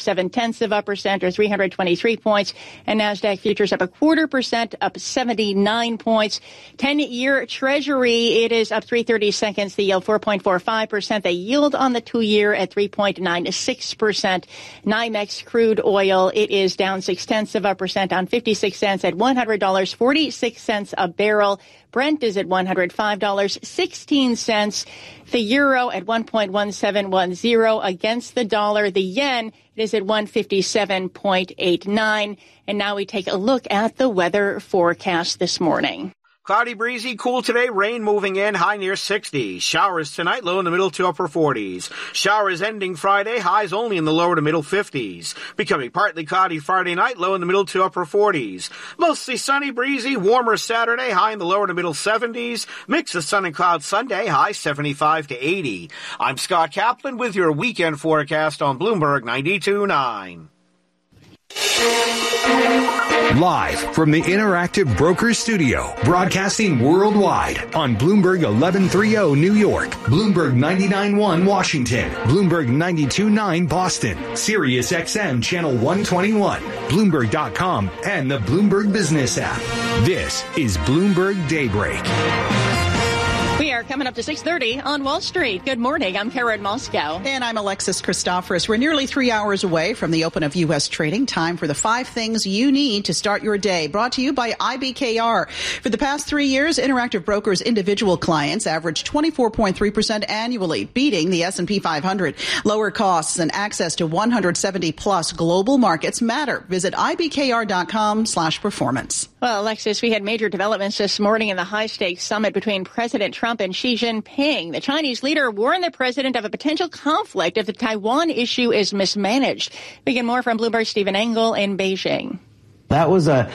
0.7% or 323 points. And NASDAQ futures up 0.25%, up 79 points. 10-year Treasury, it is up 3/30 seconds. The yield 4.45%. The yield on the 2-year at 3.96%. NYMEX crude oil, it is down 0.6%, down 56 cents at $100.46 a barrel. Brent is at $105.16. The euro at 1.1710 against the dollar. The yen is at 157.89. And now we take a look at the weather forecast this morning. Cloudy, breezy, cool today. Rain moving in, high near 60. Showers tonight, low in the middle to upper 40s. Showers ending Friday, highs only in the lower to middle 50s. Becoming partly cloudy Friday night, low in the middle to upper 40s. Mostly sunny, breezy, warmer Saturday, high in the lower to middle 70s. Mix of sun and clouds Sunday, high 75 to 80. I'm Scott Kaplan with your weekend forecast on Bloomberg 92.9. Live from the Interactive Brokers Studio, broadcasting worldwide on Bloomberg 1130 New York, Bloomberg 99.1 Washington, Bloomberg 92.9 Boston, Sirius XM Channel 121, Bloomberg.com, and the Bloomberg Business app. This is Bloomberg Daybreak. We are coming up to 6:30 on Wall Street. Good morning. I'm Karen Moscow. And I'm Alexis Christoforous. We're nearly 3 hours away from the open of U.S. trading. Time for the 5 things you need to start your day. Brought to you by IBKR. For the past 3 years, Interactive Brokers individual clients averaged 24.3% annually, beating the S&P 500. Lower costs and access to 170-plus global markets matter. Visit IBKR.com/performance. Well, Alexis, we had major developments this morning in the high-stakes summit between President Trump and Xi Jinping. The Chinese leader warned the president of a potential conflict if the Taiwan issue is mismanaged. We get more from Bloomberg's Stephen Engel in Beijing. That was a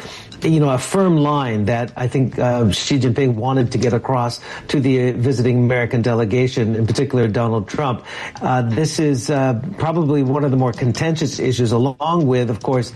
firm line that I think Xi Jinping wanted to get across to the visiting American delegation, in particular Donald Trump. This is probably one of the more contentious issues, along with, of course,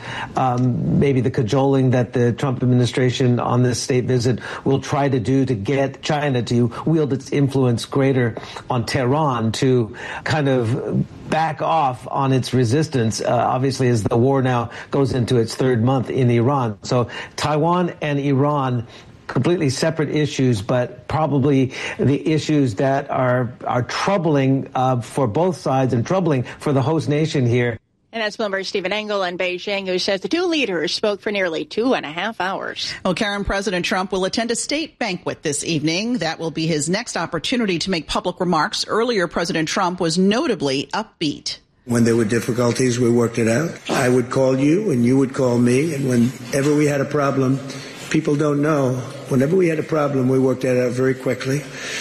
maybe the cajoling that the Trump administration on this state visit will try to do to get China to wield its influence greater on Tehran to kind of back off on its resistance, obviously, as the war now goes into its third month in Iran. So Taiwan and Iran, completely separate issues, but probably the issues that are troubling for both sides and troubling for the host nation here. And that's Bloomberg's Stephen Engel in Beijing, who says the two leaders spoke for nearly 2.5 hours. Well, Karen, President Trump will attend a state banquet this evening. That will be his next opportunity to make public remarks. Earlier, President Trump was notably upbeat. When there were difficulties, we worked it out. I would call you and you would call me. And whenever we had a problem, people don't know. Whenever we had a problem, we worked that out very quickly.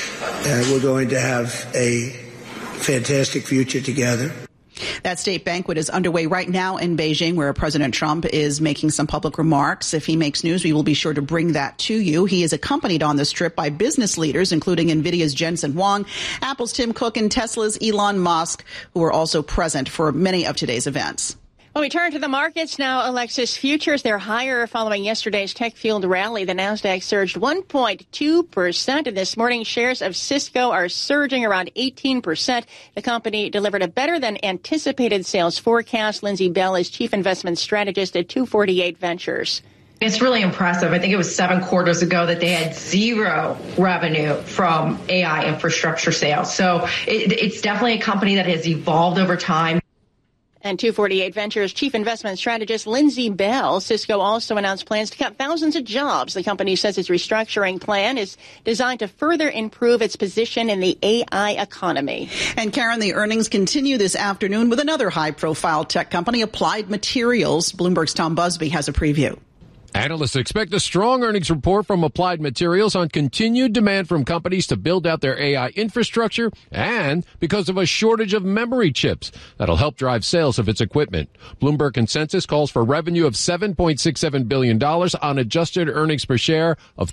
We're going to have a fantastic future together. That state banquet is underway right now in Beijing, where President Trump is making some public remarks. If he makes news, we will be sure to bring that to you. He is accompanied on this trip by business leaders, including NVIDIA's Jensen Huang, Apple's Tim Cook, and Tesla's Elon Musk, who are also present for many of today's events. Well, we turn to the markets now. Alexis, futures, they're higher following yesterday's tech-fueled rally. The Nasdaq surged 1.2%, and this morning shares of Cisco are surging around 18%. The company delivered a better-than-anticipated sales forecast. Lindsay Bell is chief investment strategist at 248 Ventures. It's really impressive. I think it was 7 quarters ago that they had zero revenue from AI infrastructure sales. So it's definitely a company that has evolved over time. And 248 Ventures chief investment strategist Lindsay Bell. Cisco also announced plans to cut thousands of jobs. The company says its restructuring plan is designed to further improve its position in the AI economy. And Karen, the earnings continue this afternoon with another high-profile tech company, Applied Materials. Bloomberg's Tom Busby has a preview. Analysts expect a strong earnings report from Applied Materials on continued demand from companies to build out their AI infrastructure and because of a shortage of memory chips that'll help drive sales of its equipment. Bloomberg consensus calls for revenue of $7.67 billion on adjusted earnings per share of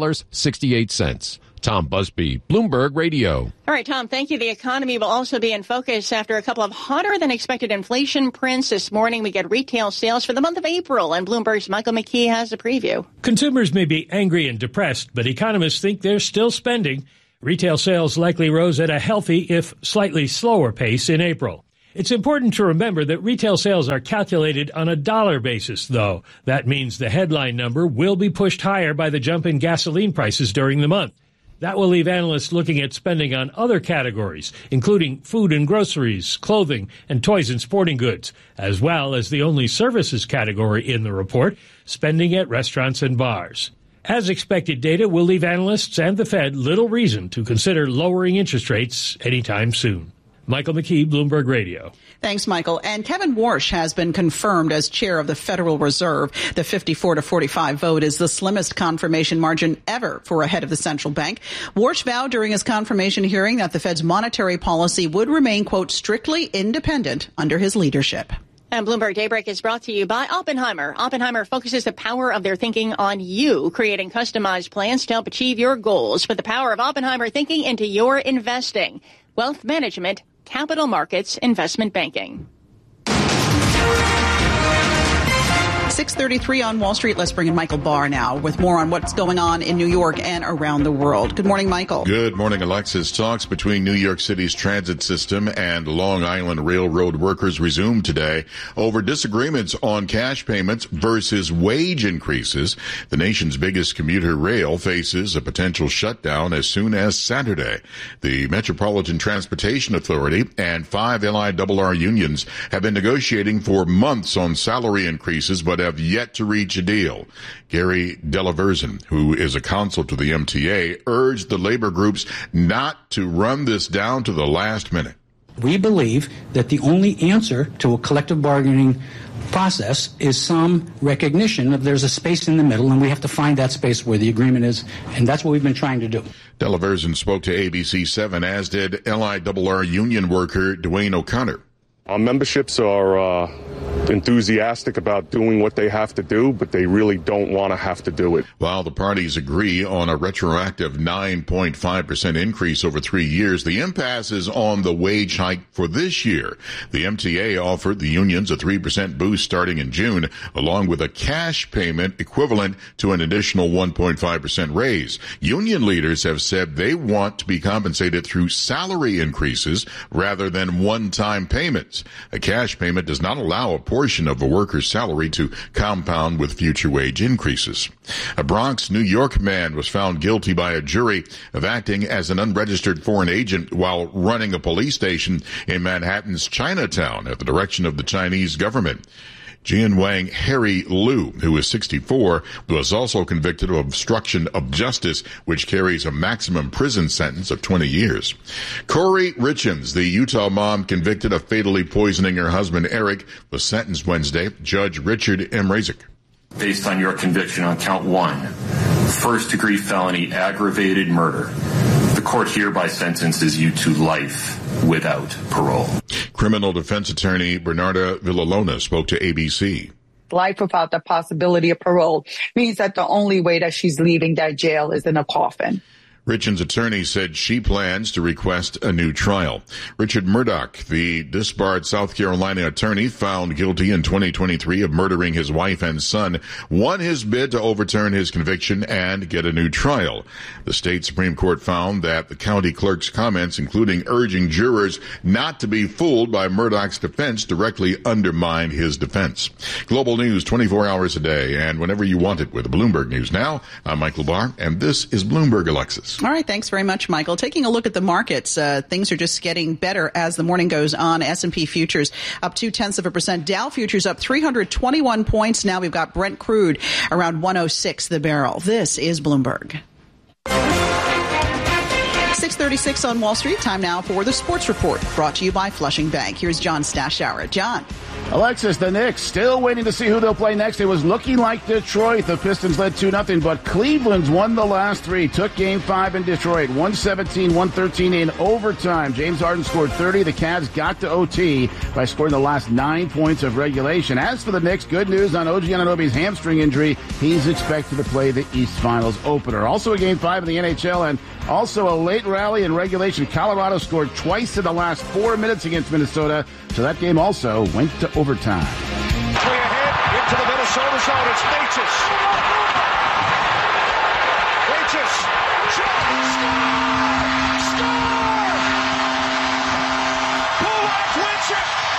$2.68. Tom Busby, Bloomberg Radio. All right, Tom, thank you. The economy will also be in focus after a couple of hotter than expected inflation prints. This morning, we get retail sales for the month of April, and Bloomberg's Michael McKee has a preview. Consumers may be angry and depressed, but economists think they're still spending. Retail sales likely rose at a healthy, if slightly slower pace in April. It's important to remember that retail sales are calculated on a dollar basis, though. That means the headline number will be pushed higher by the jump in gasoline prices during the month. That will leave analysts looking at spending on other categories, including food and groceries, clothing, and toys and sporting goods, as well as the only services category in the report, spending at restaurants and bars. As expected, data will leave analysts and the Fed little reason to consider lowering interest rates anytime soon. Michael McKee, Bloomberg Radio. Thanks, Michael. And Kevin Warsh has been confirmed as chair of the Federal Reserve. The 54-45 vote is the slimmest confirmation margin ever for a head of the central bank. Warsh vowed during his confirmation hearing that the Fed's monetary policy would remain, quote, strictly independent under his leadership. And Bloomberg Daybreak is brought to you by Oppenheimer. Oppenheimer focuses the power of their thinking on you, creating customized plans to help achieve your goals. Put the power of Oppenheimer thinking into your investing, wealth management, capital markets, investment banking. 6:33 on Wall Street. Let's bring in Michael Barr now with more on what's going on in New York and around the world. Good morning, Michael. Good morning, Alexis. Talks between New York City's transit system and Long Island Railroad workers resumed today over disagreements on cash payments versus wage increases. The nation's biggest commuter rail faces a potential shutdown as soon as Saturday. The Metropolitan Transportation Authority and 5 LIRR unions have been negotiating for months on salary increases, but have yet to reach a deal. Gary Delaverzin, who is a counsel to the MTA, urged the labor groups not to run this down to the last minute. We believe that the only answer to a collective bargaining process is some recognition of there's a space in the middle, and we have to find that space where the agreement is, and that's what we've been trying to do. Delaverzin spoke to ABC7, as did LIRR union worker Dwayne O'Connor. Our memberships are enthusiastic about doing what they have to do, but they really don't want to have to do it. While the parties agree on a retroactive 9.5% increase over 3 years, the impasse is on the wage hike for this year. The MTA offered the unions a 3% boost starting in June, along with a cash payment equivalent to an additional 1.5% raise. Union leaders have said they want to be compensated through salary increases rather than one-time payments. A cash payment does not allow a portion of a worker's salary to compound with future wage increases. A Bronx, New York man was found guilty by a jury of acting as an unregistered foreign agent while running a police station in Manhattan's Chinatown at the direction of the Chinese government. Jianwang Harry Liu, who is 64, was also convicted of obstruction of justice, which carries a maximum prison sentence of 20 years. Corey Richins, the Utah mom convicted of fatally poisoning her husband Eric, was sentenced Wednesday. Judge Richard M. Razik. Based on your conviction on count 1, first-degree felony aggravated murder, the court hereby sentences you to life without parole. Criminal defense attorney Bernarda Villalona spoke to ABC. Life without the possibility of parole means that the only way that she's leaving that jail is in a coffin. Richard's attorney said she plans to request a new trial. Richard Murdoch, the disbarred South Carolina attorney found guilty in 2023 of murdering his wife and son, won his bid to overturn his conviction and get a new trial. The state Supreme Court found that the county clerk's comments, including urging jurors not to be fooled by Murdoch's defense, directly undermined his defense. Global news 24 hours a day and whenever you want it with Bloomberg News Now. I'm Michael Barr, and this is Bloomberg Alexis. All right. Thanks very much, Michael. Taking a look at the markets, things are just getting better as the morning goes on. S&P futures up 0.2%. Dow futures up 321 points. Now we've got Brent crude around 106 the barrel. This is Bloomberg. 6:36 on Wall Street. Time now for the Sports Report, brought to you by Flushing Bank. Here's John Stashower. John. Alexis, the Knicks still waiting to see who they'll play next. It was looking like Detroit. The Pistons led 2-0, but Cleveland's won the last 3. Took Game 5 in Detroit, 117-113 in overtime. James Harden scored 30. The Cavs got to OT by scoring the last 9 points of regulation. As for the Knicks, good news on OG Anunoby's hamstring injury. He's expected to play the East Finals opener. Also a Game 5 in the NHL and also a late rally in regulation. Colorado scored twice in the last 4 minutes against Minnesota, so that game also went to overtime. Way ahead into the Minnesota zone. It's Necas. Necas. Score! Pulock wins it.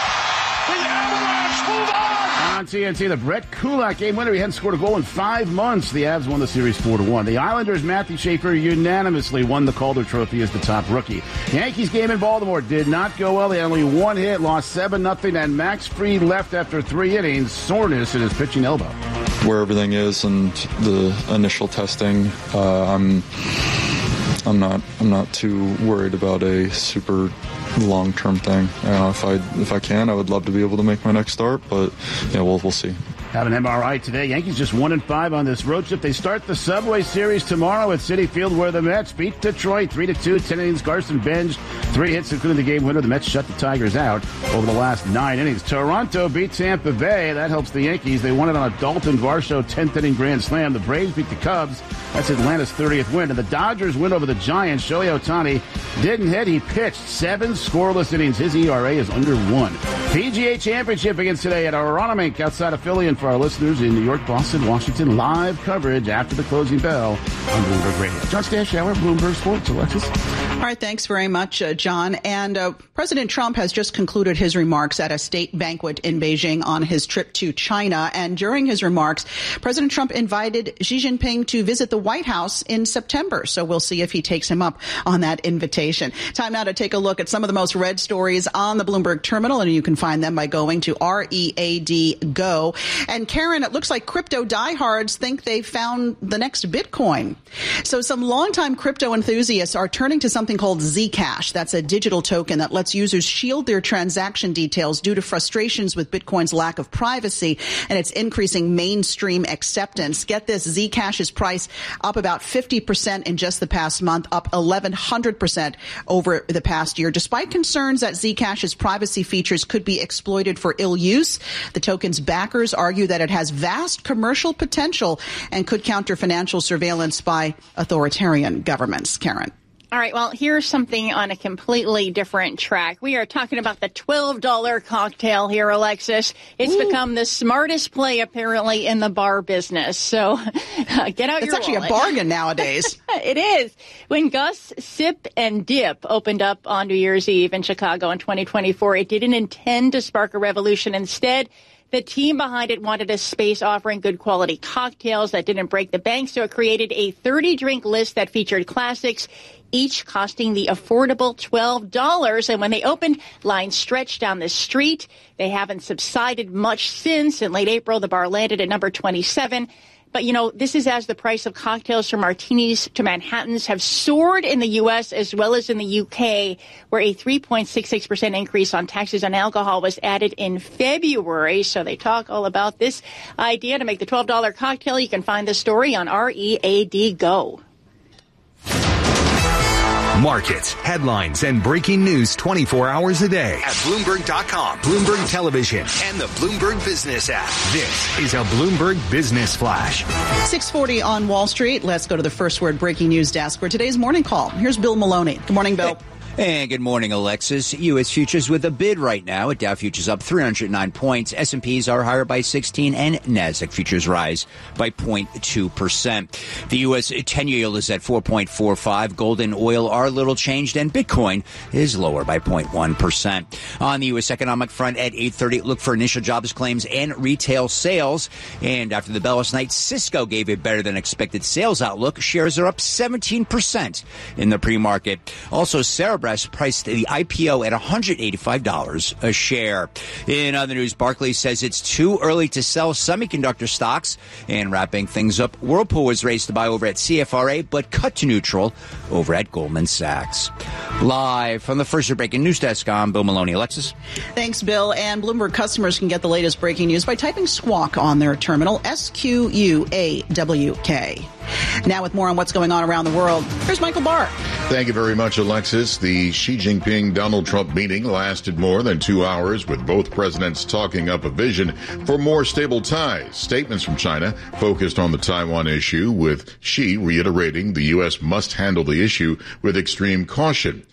The Avalanche move on. On TNT, the Brett Kulak game winner. He hadn't scored a goal in 5 months. The Avs won the series 4-1. The Islanders' Matthew Schaefer unanimously won the Calder Trophy as the top rookie. Yankees game in Baltimore did not go well. They had only one hit, lost 7-0, and Max Fried left after 3 innings. Soreness in his pitching elbow. Where everything is and the initial testing, I'm not too worried about a super long-term thing. If I can, I would love to be able to make my next start, but yeah, we'll see. Had an MRI today. Yankees just 1-5 on this road trip. They start the Subway Series tomorrow at Citi Field, where the Mets beat Detroit 3-2. 10 innings. Carson Bench, 3 hits, including the game winner. The Mets shut the Tigers out over the last 9 innings. Toronto beat Tampa Bay. That helps the Yankees. They won it on a Dalton Varsho 10th inning grand slam. The Braves beat the Cubs. That's Atlanta's 30th win. And the Dodgers win over the Giants. Shohei Ohtani didn't hit. He pitched 7 scoreless innings. His ERA is under 1. PGA Championship begins today at Aronimink outside of Philly. And for our listeners in New York, Boston, Washington, live coverage after the closing bell on Bloomberg Radio. John Stashower, Bloomberg Sports. Alexis. All right, thanks very much, John. And President Trump has just concluded his remarks at a state banquet in Beijing on his trip to China. And during his remarks, President Trump invited Xi Jinping to visit the White House in September. So we'll see if he takes him up on that invitation. Time now to take a look at some of the most read stories on the Bloomberg Terminal, and you can find them by going to READ Go. And Karen, it looks like crypto diehards think they've found the next Bitcoin. So some longtime crypto enthusiasts are turning to something called Zcash. That's a digital token that lets users shield their transaction details due to frustrations with Bitcoin's lack of privacy and its increasing mainstream acceptance. Get this, Zcash's price up about 50% in just the past month, up 1,100% over the past year. Despite concerns that Zcash's privacy features could be exploited for ill use, the token's backers argue that it has vast commercial potential and could counter financial surveillance by authoritarian governments. Karen. All right, well, here's something on a completely different track. We are talking about the $12 cocktail here, Alexis. It's become the smartest play, apparently, in the bar business. So get out your wallet. It's actually a bargain nowadays. It is. When Gus Sip and Dip opened up on New Year's Eve in Chicago in 2024, it didn't intend to spark a revolution. Instead, the team behind it wanted a space offering good quality cocktails that didn't break the bank, so it created a 30-drink list that featured classics, each costing the affordable $12. And when they opened, lines stretched down the street. They haven't subsided much since. In late April, the bar landed at number 27. But, you know, this is as the price of cocktails from martinis to Manhattans have soared in the U.S. as well as in the U.K., where a 3.66% increase on taxes on alcohol was added in February. So they talk all about this idea to make the $12 cocktail. You can find the story on READ Go. Markets, headlines, and breaking news 24 hours a day at Bloomberg.com, Bloomberg Television, and the Bloomberg Business app. This is a Bloomberg Business Flash. 6:40 on Wall Street. Let's go to the First Word breaking news desk for today's morning call. Here's Bill Maloney. Good morning, Bill. And good morning, Alexis. U.S. futures with a bid right now. At Dow futures up 309 points. S&Ps are higher by 16, and NASDAQ futures rise by 0.2%. The U.S. 10-year yield is at 4.45. Gold and oil are little changed, and Bitcoin is lower by 0.1%. On the U.S. economic front at 8:30, look for initial jobs claims and retail sales. And after the bell last night, Cisco gave a better than expected sales outlook. Shares are up 17% in the pre-market. Also, Cerebras priced the IPO at $185 a share. In other news, Barclays says it's too early to sell semiconductor stocks. And wrapping things up, Whirlpool was raised to buy over at CFRA, but cut to neutral over at Goldman Sachs. Live from the First Breaking News Desk, I'm Bill Maloney. Alexis? Thanks, Bill. And Bloomberg customers can get the latest breaking news by typing Squawk on their terminal, SQUAWK. Now with more on what's going on around the world, here's Michael Barr. Thank you very much, Alexis. The Xi Jinping-Donald Trump meeting lasted more than 2 hours, with both presidents talking up a vision for more stable ties. Statements from China focused on the Taiwan issue, with Xi reiterating the U.S. must handle the issue with extreme caution.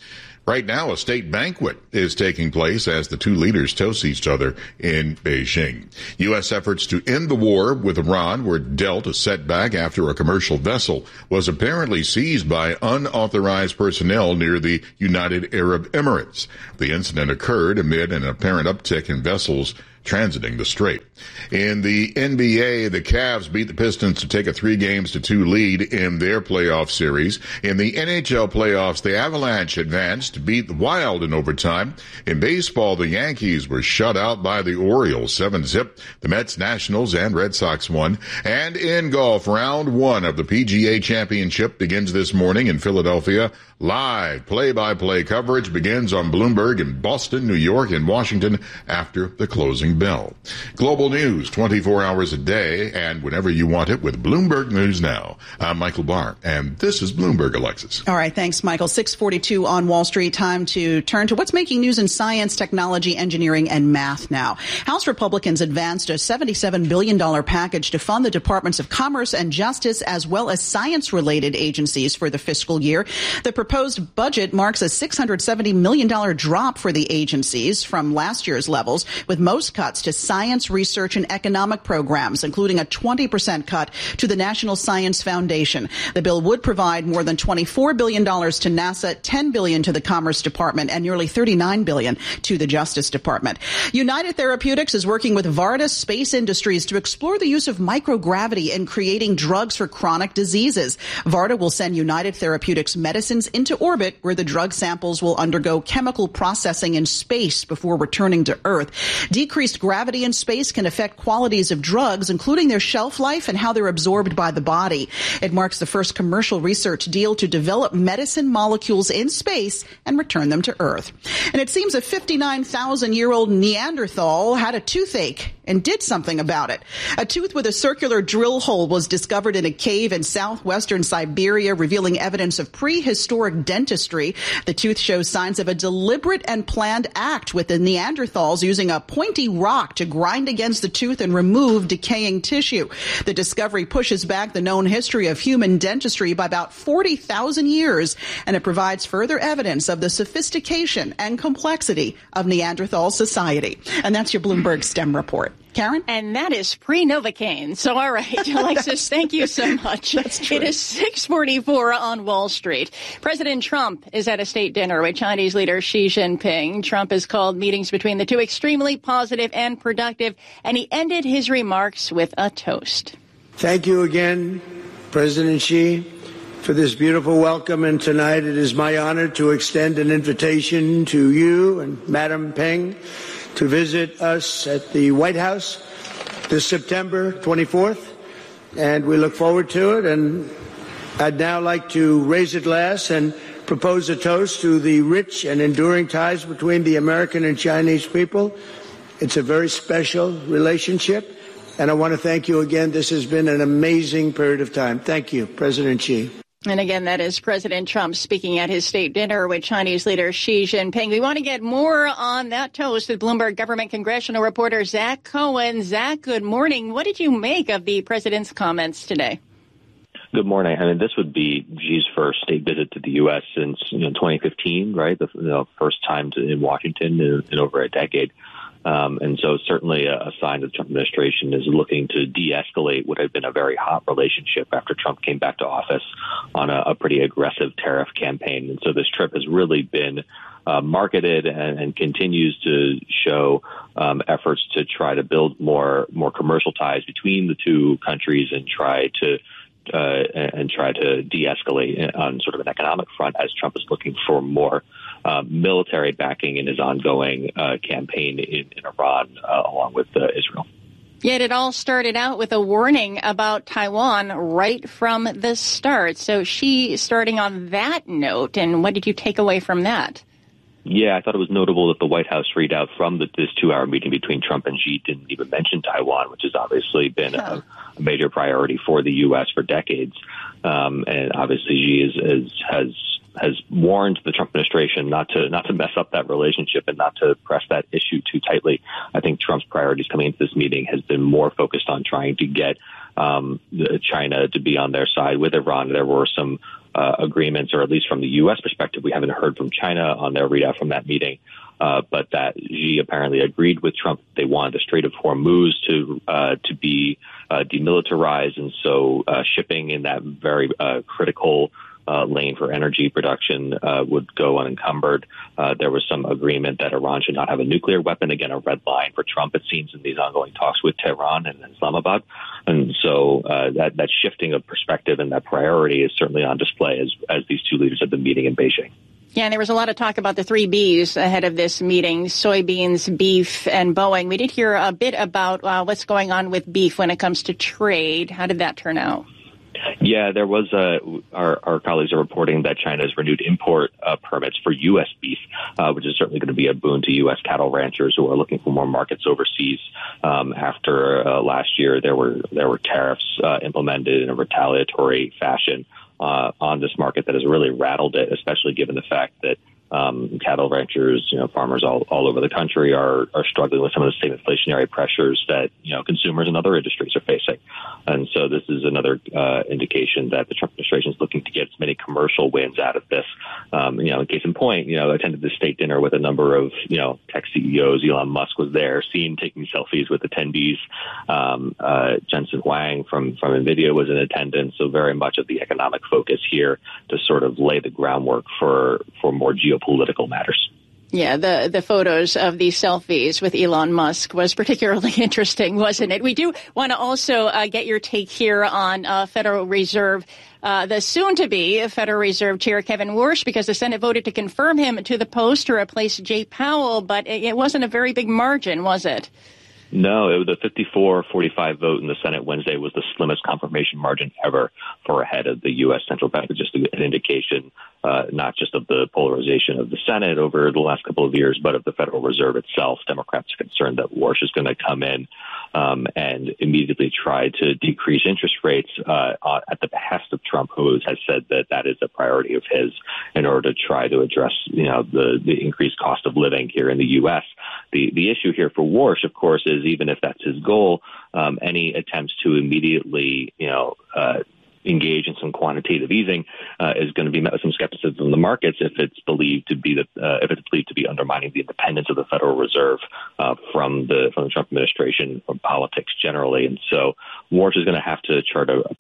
Right now, a state banquet is taking place as the two leaders toast each other in Beijing. U.S. efforts to end the war with Iran were dealt a setback after a commercial vessel was apparently seized by unauthorized personnel near the United Arab Emirates. The incident occurred amid an apparent uptick in vessels transiting the strait. In the NBA, the Cavs beat the Pistons to take a 3-2 lead in their playoff series. In the NHL playoffs, the Avalanche advanced to beat the Wild in overtime. In baseball, the Yankees were shut out by the Orioles 7-0. The Mets, Nationals, and Red Sox won. And in golf, round 1 of the PGA Championship begins this morning in Philadelphia. Live play-by-play coverage begins on Bloomberg in Boston, New York, and Washington after the closing bell. Global news 24 hours a day and whenever you want it with Bloomberg News Now. I'm Michael Barr, and this is Bloomberg, Alexis. All right, thanks, Michael. 6:42 on Wall Street. Time to turn to what's making news in science, technology, engineering, and math now. House Republicans advanced a $77 billion package to fund the Departments of Commerce and Justice as well as science-related agencies for the fiscal year. The proposed budget marks a $670 million drop for the agencies from last year's levels, with most cuts to science, research, and economic programs, including a 20% cut to the National Science Foundation. The bill would provide more than $24 billion to NASA, $10 billion to the Commerce Department, and nearly $39 billion to the Justice Department. United Therapeutics is working with Varda Space Industries to explore the use of microgravity in creating drugs for chronic diseases. Varda will send United Therapeutics medicines into orbit, where the drug samples will undergo chemical processing in space before returning to Earth. Decreased gravity in space can affect qualities of drugs, including their shelf life and how they're absorbed by the body. It marks the first commercial research deal to develop medicine molecules in space and return them to Earth. And it seems a 59,000-year-old Neanderthal had a toothache and did something about it. A tooth with a circular drill hole was discovered in a cave in southwestern Siberia, revealing evidence of prehistoric dentistry. The tooth shows signs of a deliberate and planned act with the Neanderthals using a pointy rock to grind against the tooth and remove decaying tissue. The discovery pushes back the known history of human dentistry by about 40,000 years, and it provides further evidence of the sophistication and complexity of Neanderthal society. And that's your Bloomberg STEM report. Karen? And that is pre-Novocaine. So, all right, Alexis, thank you so much. That's true. It is 6:44 on Wall Street. President Trump is at a state dinner with Chinese leader Xi Jinping. Trump has called meetings between the two extremely positive and productive, and he ended his remarks with a toast. Thank you again, President Xi, for this beautiful welcome. And tonight it is my honor to extend an invitation to you and Madam Peng to visit us at the White House this September 24th, and we look forward to it. And I'd now like to raise a glass and propose a toast to the rich and enduring ties between the American and Chinese people. It's a very special relationship, and I want to thank you again. This has been an amazing period of time. Thank you, President Xi. And again, that is President Trump speaking at his state dinner with Chinese leader Xi Jinping. We want to get more on that toast with Bloomberg government congressional reporter Zach Cohen. Zach, good morning. What did you make of the president's comments today? Good morning. I mean, this would be Xi's first state visit to the U.S. since 2015, right? The first time in Washington in over a decade. And so certainly a sign that the Trump administration is looking to de-escalate what had been a very hot relationship after Trump came back to office on a pretty aggressive tariff campaign. And so this trip has really been marketed and continues to show efforts to try to build more commercial ties between the two countries and try to de-escalate on sort of an economic front as Trump is looking for more military backing in his ongoing campaign in Iran, along with Israel. Yet it all started out with a warning about Taiwan right from the start. So she starting on that note, and what did you take away from that? Yeah, I thought it was notable that the White House readout from this 2-hour meeting between Trump and Xi didn't even mention Taiwan, which has obviously been a major priority for the U.S. for decades. And obviously Xi has warned the Trump administration not to mess up that relationship and not to press that issue too tightly. I think Trump's priorities coming into this meeting has been more focused on trying to get China to be on their side with Iran. There were some agreements, or at least from the U.S. perspective, we haven't heard from China on their readout from that meeting. But that Xi apparently agreed with Trump. They wanted the Strait of Hormuz to be demilitarized, and so shipping in that very critical lane for energy production would go unencumbered. There was some agreement that Iran should not have a nuclear weapon. Again, a red line for Trump, it seems, in these ongoing talks with Tehran and Islamabad. And so that shifting of perspective and that priority is certainly on display as these two leaders have been meeting in Beijing. Yeah, and there was a lot of talk about the 3 Bs ahead of this meeting: soybeans, beef, and Boeing. We did hear a bit about what's going on with beef when it comes to trade. How did that turn out? Yeah, there was our colleagues are reporting that China has renewed import permits for U.S. beef, which is certainly going to be a boon to U.S. cattle ranchers who are looking for more markets overseas. After last year, there were tariffs implemented in a retaliatory fashion on this market that has really rattled it, especially given the fact that cattle ranchers, farmers all over the country are struggling with some of the same inflationary pressures that, consumers and other industries are facing. And so this is another indication that the Trump administration is looking to get as many commercial wins out of this. Case in point, I attended the state dinner with a number of, tech CEOs. Elon Musk was there, seen taking selfies with attendees. Jensen Huang from NVIDIA was in attendance. So very much of the economic focus here to sort of lay the groundwork for more geopolitical matters. Yeah, the photos of these selfies with Elon Musk was particularly interesting, wasn't it? We do want to also get your take here on Federal Reserve, the soon-to-be Federal Reserve Chair Kevin Warsh, because the Senate voted to confirm him to the post to replace Jay Powell, but it wasn't a very big margin, was it? No, it was a 54-45 vote in the Senate Wednesday was the slimmest confirmation margin ever for a head of the U.S. Central Bank. Just an indication not just of the polarization of the Senate over the last couple of years, but of the Federal Reserve itself. Democrats are concerned that Warsh is going to come in and immediately try to decrease interest rates at the behest of Trump, who has said that is a priority of his in order to try to address, the increased cost of living here in the U.S. The issue here for Warsh, of course, is even if that's his goal, any attempts to immediately, engage in some quantitative easing is going to be met with some skepticism in the markets if it's believed to be undermining the independence of the Federal Reserve from the Trump administration, from politics generally. And so Warsh is going to have to chart a.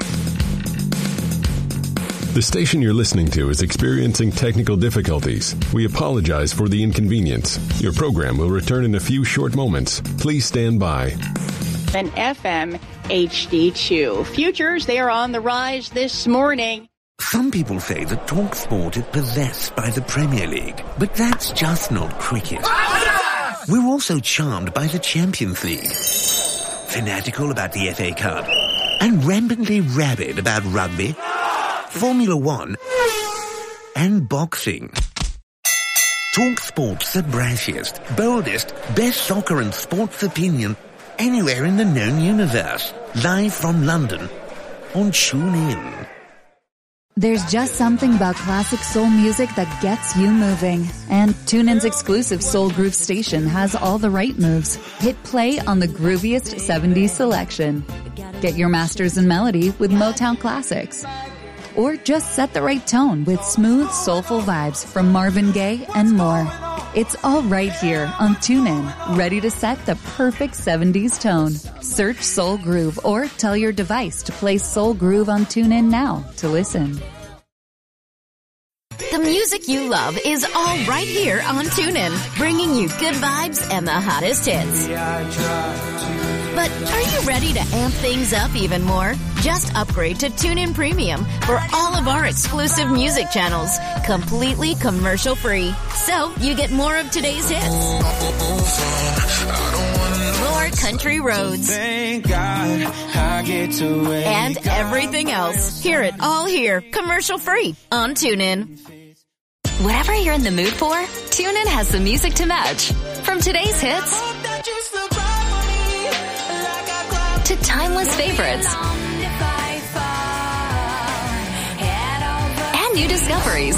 The station you're listening to is experiencing technical difficulties. We apologize for the inconvenience. Your program will return in a few short moments. Please stand by. An FM HD2. Futures, they are on the rise this morning. Some people say that TalkSport is possessed by the Premier League, but that's just not cricket. We're also charmed by the Champions League, fanatical about the FA Cup, and rampantly rabid about rugby, Formula One, and boxing. TalkSport's the brashiest, boldest, best soccer and sports opinion anywhere in the known universe. Live from London on TuneIn. There's just something about classic soul music that gets you moving. And TuneIn's exclusive Soul Groove station has all the right moves. Hit play on the grooviest 70s selection. Get your masters in melody with Motown classics. Or just set the right tone with smooth, soulful vibes from Marvin Gaye and more. It's all right here on TuneIn, ready to set the perfect 70s tone. Search Soul Groove or tell your device to play Soul Groove on TuneIn now to listen. The music you love is all right here on TuneIn, bringing you good vibes and the hottest hits. But are you ready to amp things up even more? Just upgrade to TuneIn Premium for all of our exclusive music channels, completely commercial-free. So you get more of today's hits, more country roads, and everything else. Hear it all here, commercial-free on TuneIn. Whatever you're in the mood for, TuneIn has the music to match. From today's hits to timeless favorites and new discoveries.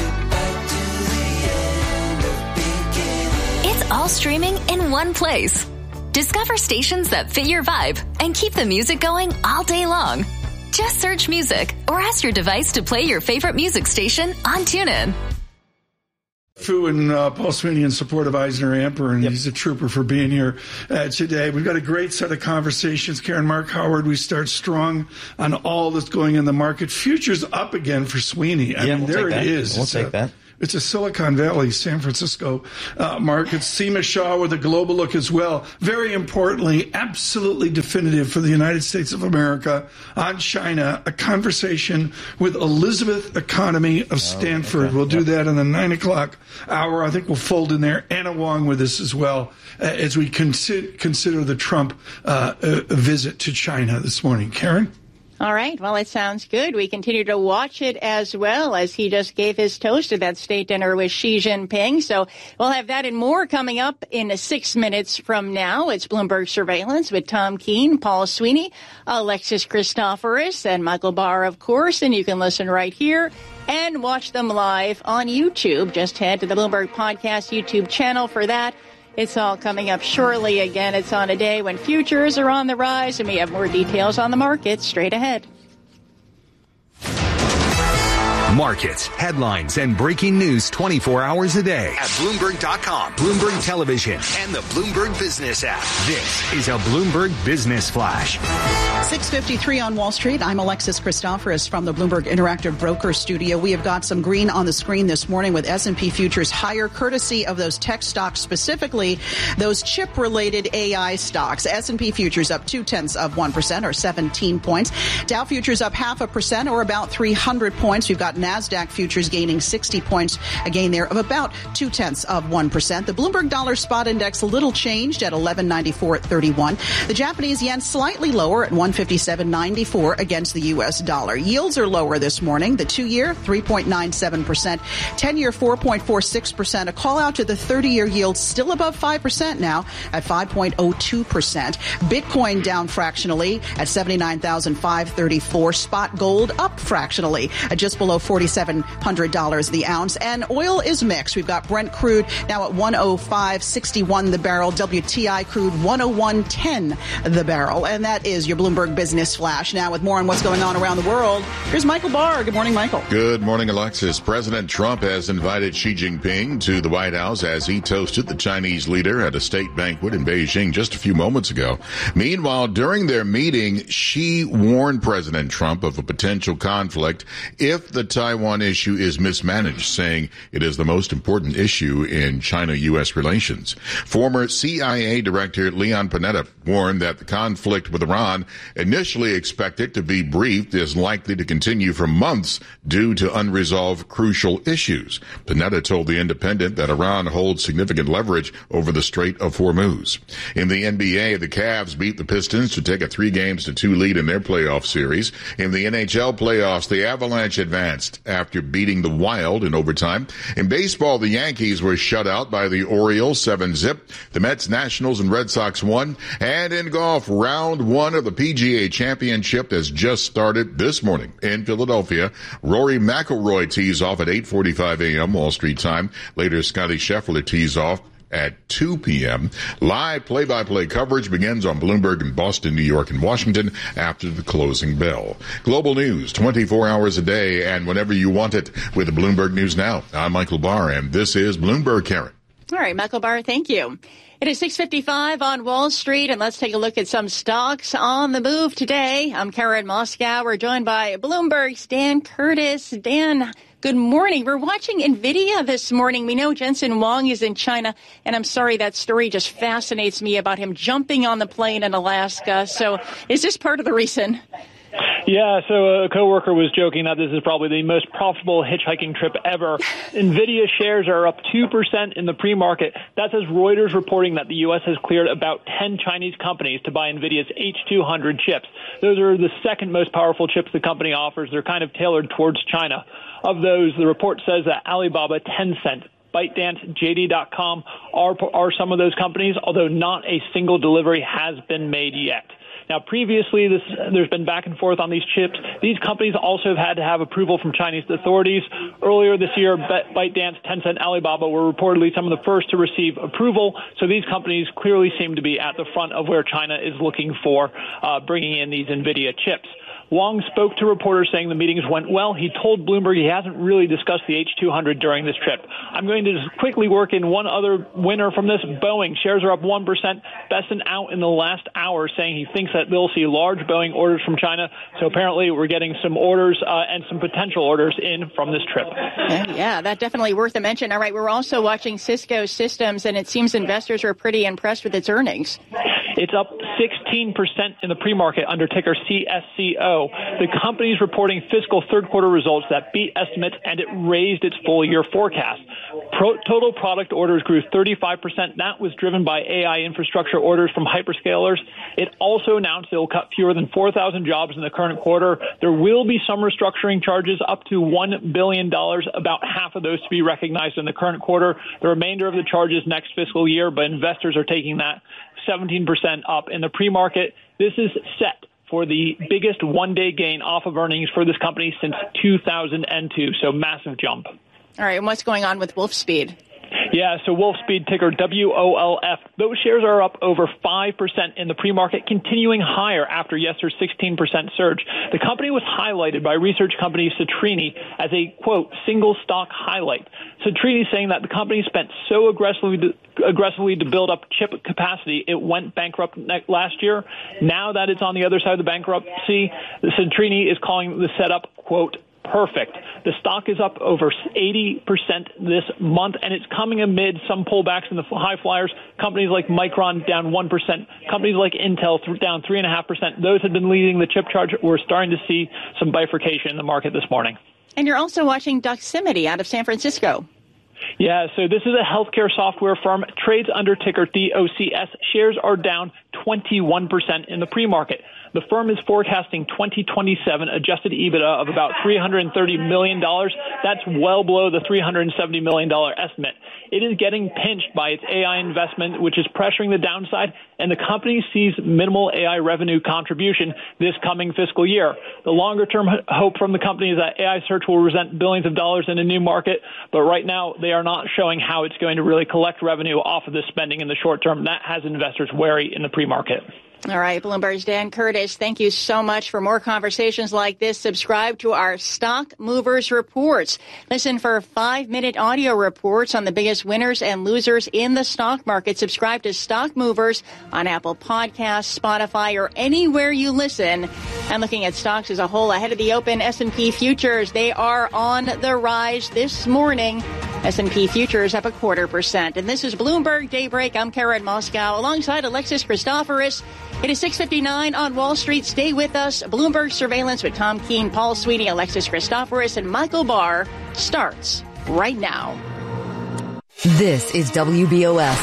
It's all streaming in one place. Discover stations that fit your vibe and keep the music going all day long. Just search music or ask your device to play your favorite music station on TuneIn. Fu and Paul Sweeney in support of Eisner Amper, and he's a trooper for being here today. We've got a great set of conversations. Karen, Mark Howard, we start strong on all that's going in the market. Futures up again for Sweeney. I mean, there it is. We'll take that. It's a Silicon Valley, San Francisco market. Seema Shah with a global look as well. Very importantly, absolutely definitive for the United States of America on China, a conversation with Elizabeth Economy of Stanford. Okay. We'll do that in the 9 o'clock hour. I think we'll fold in there Anna Wong with us as well as we consider the Trump visit to China this morning. Karen? All right. Well, it sounds good. We continue to watch it as well as he just gave his toast at that state dinner with Xi Jinping. So we'll have that and more coming up in 6 minutes from now. It's Bloomberg Surveillance with Tom Keene, Paul Sweeney, Alexis Christoforous, and Michael Barr, of course. And you can listen right here and watch them live on YouTube. Just head to the Bloomberg Podcast YouTube channel for that. It's all coming up shortly. Again, it's on a day when futures are on the rise, and we have more details on the market straight ahead. Markets, headlines, and breaking news 24 hours a day at Bloomberg.com, Bloomberg Television, and the Bloomberg Business app. This is a Bloomberg Business Flash. 6:53 on Wall Street. I'm Alexis Christoforous from the Bloomberg Interactive Broker Studio. We have got some green on the screen this morning with S&P futures higher, courtesy of those tech stocks, specifically those chip-related AI stocks. S&P futures up 0.2% or 17 points. Dow futures up 0.5% or about 300 points. We've got NASDAQ futures gaining 60 points, a gain there of about 0.2%. The Bloomberg Dollar Spot Index a little changed at 1194.31. The Japanese yen slightly lower at 157.94 against the U.S. dollar. Yields are lower this morning. The 2-year, 3.97%. 10-year, 4.46%. A call out to the 30-year yield still above 5% now at 5.02%. Bitcoin down fractionally at 79,534. Spot gold up fractionally at just below $4,700 the ounce. And oil is mixed. We've got Brent crude now at 105.61 the barrel. WTI crude 101.10 the barrel. And that is your Bloomberg Business Flash. Now with more on what's going on around the world, here's Michael Barr. Good morning, Michael. Good morning, Alexis. President Trump has invited Xi Jinping to the White House as he toasted the Chinese leader at a state banquet in Beijing just a few moments ago. Meanwhile, during their meeting, Xi warned President Trump of a potential conflict if the Taiwan issue is mismanaged, saying it is the most important issue in China-U.S. relations. Former CIA Director Leon Panetta warned that the conflict with Iran, initially expected to be brief, is likely to continue for months due to unresolved crucial issues. Panetta told The Independent that Iran holds significant leverage over the Strait of Hormuz. In the NBA, the Cavs beat the Pistons to take a 3-2 lead in their playoff series. In the NHL playoffs, the Avalanche advanced after beating the Wild in overtime. In baseball, the Yankees were shut out by the Orioles 7-0. The Mets, Nationals, and Red Sox won. And in golf, round 1 of the PGA Championship has just started this morning in Philadelphia. Rory McIlroy tees off at 8:45 a.m. Wall Street time. Later, Scotty Scheffler tees off at 2 p.m. Live play-by-play coverage begins on Bloomberg in Boston, New York, and Washington after the closing bell. Global news 24 hours a day and whenever you want it with Bloomberg News Now. I'm Michael Barr, and this is Bloomberg, Karen. All right, Michael Barr, thank you. It is 6:55 on Wall Street, and let's take a look at some stocks on the move today. I'm Karen Moskow. We're joined by Bloomberg's Dan Curtis. Dan, good morning. We're watching NVIDIA this morning. We know Jensen Huang is in China, and I'm sorry, that story just fascinates me about him jumping on the plane in Alaska. So is this part of the reason? Yeah, so a coworker was joking that this is probably the most profitable hitchhiking trip ever. NVIDIA shares are up 2% in the pre-market. That's as Reuters reporting that the U.S. has cleared about 10 Chinese companies to buy NVIDIA's H200 chips. Those are the second most powerful chips the company offers. They're kind of tailored towards China. Of those, the report says that Alibaba, Tencent, ByteDance, JD.com are some of those companies, although not a single delivery has been made yet. Now, previously, there's been back and forth on these chips. These companies also have had to have approval from Chinese authorities. Earlier this year, ByteDance, Tencent, Alibaba were reportedly some of the first to receive approval. So these companies clearly seem to be at the front of where China is looking for bringing in these NVIDIA chips. Wong spoke to reporters saying the meetings went well. He told Bloomberg he hasn't really discussed the H200 during this trip. I'm going to just quickly work in one other winner from this. Boeing shares are up 1%. Besson out in the last hour saying he thinks that they'll see large Boeing orders from China. So apparently we're getting some orders and some potential orders in from this trip. Yeah, that definitely worth a mention. All right, we're also watching Cisco Systems, and it seems investors are pretty impressed with its earnings. It's up 16% in the pre-market under ticker CSCO. The company is reporting fiscal third quarter results that beat estimates, and it raised its full year forecast. Total product orders grew 35%. That was driven by AI infrastructure orders from hyperscalers. It also announced it will cut fewer than 4,000 jobs in the current quarter. There will be some restructuring charges up to $1 billion, about half of those to be recognized in the current quarter. The remainder of the charges next fiscal year, but investors are taking that 17% up in the pre-market. This is set for the biggest one-day gain off of earnings for this company since 2002, so massive jump. All right, and what's going on with Wolfspeed? Yeah, so Wolfspeed, ticker WOLF. Those shares are up over 5% in the pre-market, continuing higher after yesterday's 16% surge. The company was highlighted by research company Citrini as a, quote, single stock highlight. Citrini saying that the company spent so aggressively to build up chip capacity, it went bankrupt last year. Now that it's on the other side of the bankruptcy, Citrini is calling the setup, quote, perfect. The stock is up over 80% this month, and it's coming amid some pullbacks in the high flyers. Companies like Micron down 1%, companies like Intel down 3.5%. Those have been leading the chip charge. We're starting to see some bifurcation in the market this morning. And you're also watching Doximity out of San Francisco. Yeah, so this is a healthcare software firm, trades under ticker DOCS. Shares are down 21% in the pre-market. The firm is forecasting 2027 adjusted EBITDA of about $330 million. That's well below the $370 million estimate. It is getting pinched by its AI investment, which is pressuring the downside, and the company sees minimal AI revenue contribution this coming fiscal year. The longer-term hope from the company is that AI search will present billions of dollars in a new market, but right now they are not showing how it's going to really collect revenue off of this spending in the short term. That has investors wary in the pre-market. All right, Bloomberg's Dan Curtis, thank you so much. For more conversations like this, subscribe to our Stock Movers Reports. Listen for 5-minute audio reports on the biggest winners and losers in the stock market. Subscribe to Stock Movers on Apple Podcasts, Spotify, or anywhere you listen. And looking at stocks as a whole, ahead of the open, S&P futures, they are on the rise this morning. S&P futures up 0.25%. And this is Bloomberg Daybreak. I'm Karen Moscow alongside Alexis Christoforous. It is 6:59 on Wall Street. Stay with us. Bloomberg Surveillance with Tom Keene, Paul Sweeney, Alexis Christoforous, and Michael Barr starts right now. This is WBOS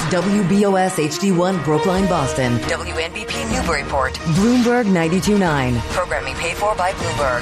HD1 Brookline, Boston. WNBP Newburyport. Bloomberg 92.9. Programming paid for by Bloomberg.